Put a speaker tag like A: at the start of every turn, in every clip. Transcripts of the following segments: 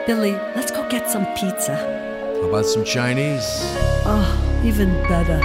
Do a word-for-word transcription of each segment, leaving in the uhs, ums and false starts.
A: Billy, let's go get some pizza.
B: How about some Chinese?
A: Oh, even better.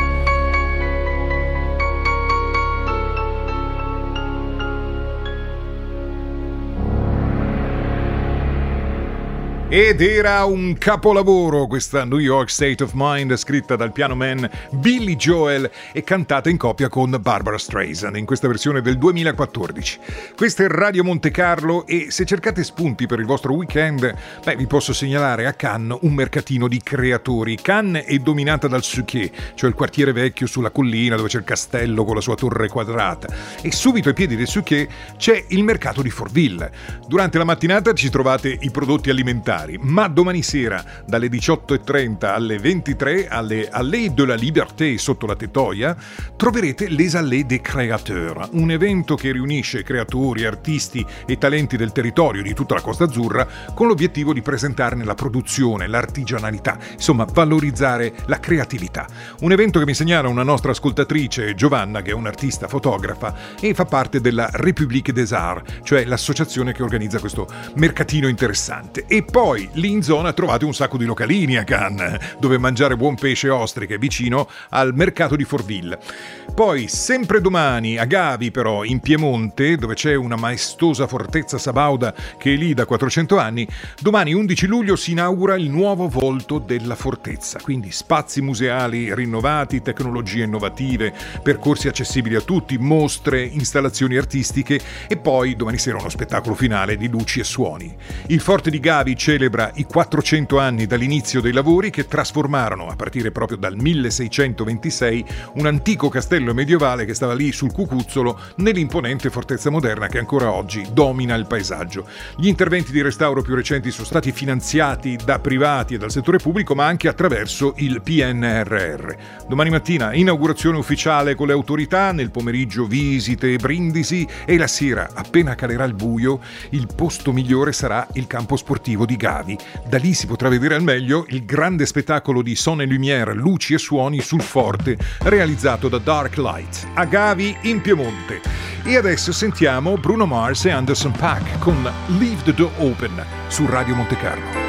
C: Ed era un capolavoro questa New York State of Mind, scritta dal piano man Billy Joel e cantata in coppia con Barbara Streisand in questa versione del duemilaquattordici. Questa è Radio Monte Carlo e se cercate spunti per il vostro weekend, beh, vi posso segnalare a Cannes un mercatino di creatori. Cannes è dominata dal Suquet, cioè il quartiere vecchio sulla collina dove c'è il castello con la sua torre quadrata, e subito ai piedi del Suquet c'è il mercato di Fortville. Durante la mattinata ci trovate i prodotti alimentari, ma domani sera dalle diciotto e trenta alle ventitré alle Allées de la Liberté sotto la Tettoia troverete Les Allées des Créateurs, un evento che riunisce creatori, artisti e talenti del territorio di tutta la Costa Azzurra con l'obiettivo di presentarne la produzione, l'artigianalità, insomma valorizzare la creatività. Un evento che mi segnala una nostra ascoltatrice, Giovanna, che è un'artista fotografa e fa parte della République des Arts, cioè l'associazione che organizza questo mercatino interessante. E poi Poi lì in zona trovate un sacco di localini a Cannes, dove mangiare buon pesce e ostriche vicino al mercato di Fortville. Poi, sempre domani, a Gavi però, in Piemonte, dove c'è una maestosa fortezza sabauda che è lì da quattrocento anni, domani undici luglio si inaugura il nuovo volto della fortezza. Quindi spazi museali rinnovati, tecnologie innovative, percorsi accessibili a tutti, mostre, installazioni artistiche e poi domani sera uno spettacolo finale di luci e suoni. Il Forte di Gavi celebra i quattrocento anni dall'inizio dei lavori che trasformarono, a partire proprio dal milleseicentoventisei, un antico castello medievale che stava lì sul Cucuzzolo nell'imponente fortezza moderna che ancora oggi domina il paesaggio. Gli interventi di restauro più recenti sono stati finanziati da privati e dal settore pubblico, ma anche attraverso il P N R R. Domani mattina inaugurazione ufficiale con le autorità, nel pomeriggio visite e brindisi e la sera, appena calerà il buio, il posto migliore sarà il campo sportivo di Gavi. Da lì si potrà vedere al meglio il grande spettacolo di Son et Lumière, luci e suoni sul forte, realizzato da Dark Light, a Gavi in Piemonte. E adesso sentiamo Bruno Mars e Anderson .Paak con Leave the Door Open su Radio Monte Carlo.